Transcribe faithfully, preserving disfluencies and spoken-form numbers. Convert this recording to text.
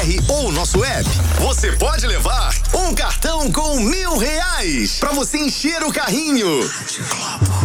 ou nosso app, você pode levar um cartão com mil reais pra você encher o carrinho.